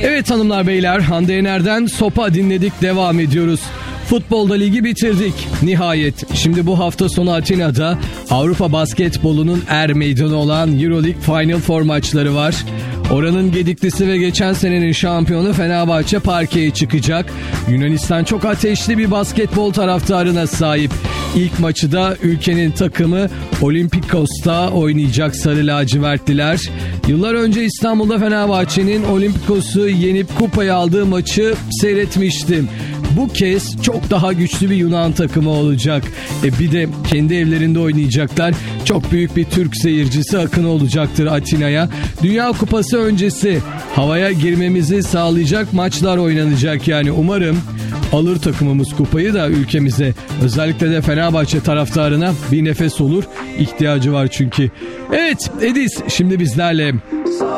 Evet hanımlar beyler, Hande Yener'den Sopa dinledik, devam ediyoruz. Futbolda ligi bitirdik nihayet. Şimdi bu hafta sonu Atina'da Avrupa basketbolunun meydanı olan Euroleague Final Four maçları var. Oranın gediklisi ve geçen senenin şampiyonu Fenerbahçe parkeye çıkacak. Yunanistan çok ateşli bir basketbol taraftarına sahip. İlk maçı da ülkenin takımı Olympiakos'ta oynayacak sarı lacivertliler. Yıllar önce İstanbul'da Fenerbahçe'nin Olympiakos'u yenip kupayı aldığı maçı seyretmiştim. Bu kez çok daha güçlü bir Yunan takımı olacak. Bir de kendi evlerinde oynayacaklar. Çok büyük bir Türk seyircisi akını olacaktır Atina'ya. Dünya Kupası öncesi havaya girmemizi sağlayacak maçlar oynanacak. Yani umarım alır takımımız kupayı da ülkemize. Özellikle de Fenerbahçe taraftarına bir nefes olur. İhtiyacı var çünkü. Evet Edis şimdi bizlerle.